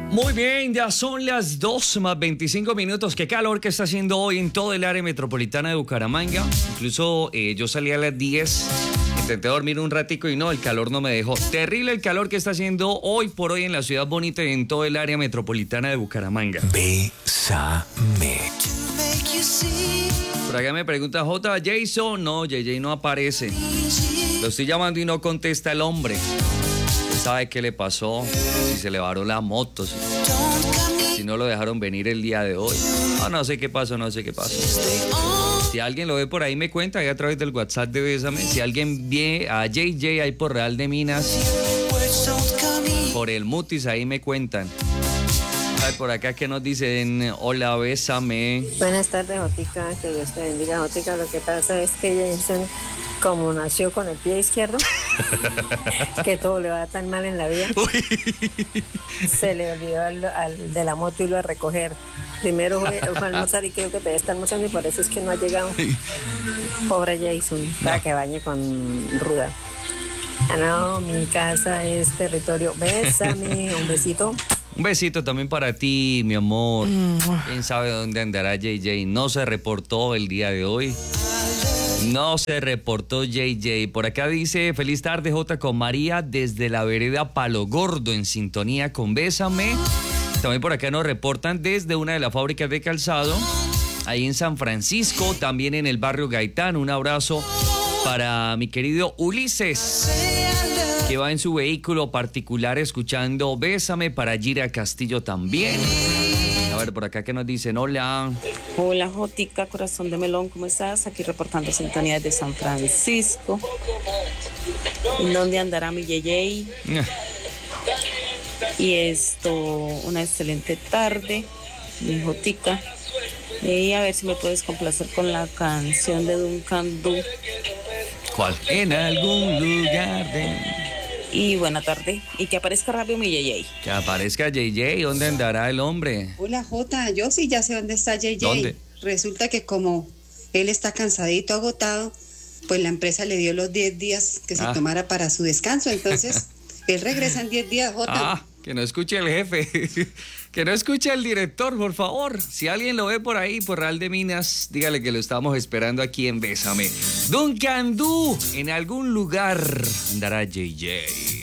Muy bien, ya son las 2:25. Qué calor que está haciendo hoy en todo el área metropolitana de Bucaramanga. Incluso yo salí a las 10, intenté dormir un ratico y no, el calor no me dejó. Terrible el calor que está haciendo hoy por hoy en la ciudad bonita y en todo el área metropolitana de Bucaramanga. Bésame. Por acá me pregunta J. Jason. No, JJ no aparece. Lo estoy llamando y no contesta el hombre. ¿Sabe qué le pasó? Si se le varó la moto, si no lo dejaron venir el día de hoy. No sé qué pasó. Si alguien lo ve por ahí me cuenta, ahí a través del WhatsApp de Bésame. Si alguien ve a JJ ahí por Real de Minas, por el Mutis, ahí me cuentan. Ay, por acá que nos dicen, hola, bésame. Buenas tardes, Jotica, que Dios te bendiga, Jotica. Lo que pasa es que Jason, como nació con el pie izquierdo, que todo le va tan mal en la vida, se le olvidó al de la moto irlo a recoger. Primero fue a almorzar y creo que todavía está almorzando y por eso es que no ha llegado. Pobre Jason, para que bañe con ruda. No, mi casa es territorio. Bésame, un besito. Un besito también para ti, mi amor. ¿Quién sabe dónde andará JJ? No se reportó el día de hoy. No se reportó JJ. Por acá dice, feliz tarde, J, con María desde la vereda Palo Gordo, en sintonía con Bésame. También por acá nos reportan desde una de las fábricas de calzado, ahí en San Francisco, también en el barrio Gaitán. Un abrazo para mi querido Ulises, que va en su vehículo particular escuchando Bésame, para Gira Castillo también. A ver, por acá que nos dicen, hola. Hola, Jotica, corazón de melón, ¿cómo estás? Aquí reportando sintonía de San Francisco. ¿En dónde andará mi JJ? Y una excelente tarde, mi Jotica. Y a ver si me puedes complacer con la canción de Duncan Du. ¿Cuál? En algún lugar de... Y buena tarde. Y que aparezca rápido mi JJ. Que aparezca JJ. ¿Dónde andará el hombre? Hola, Jota. Yo sí ya sé dónde está JJ. ¿Dónde? Resulta que como él está cansadito, agotado, pues la empresa le dio los 10 días que se tomara para su descanso. Entonces, él regresa en 10 días, Jota. Que no escuche el jefe. Que no escuche el director, por favor. Si alguien lo ve por ahí, por Real de Minas, dígale que lo estamos esperando aquí en Bésame. Duncan Du, en algún lugar andará JJ.